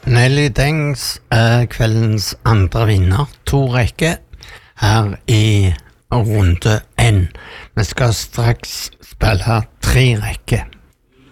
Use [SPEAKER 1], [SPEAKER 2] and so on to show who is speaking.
[SPEAKER 1] Nelly Dengs kveldens andre vinner, 2 rekker her i runde 1. Vi skal straks spille 3 rekker.